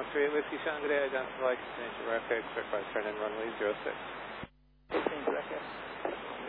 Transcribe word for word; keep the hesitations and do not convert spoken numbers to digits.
three eight Whiskey Shangri, identify destination America, clear for turn in runway zero six. fifteen, correct, yes.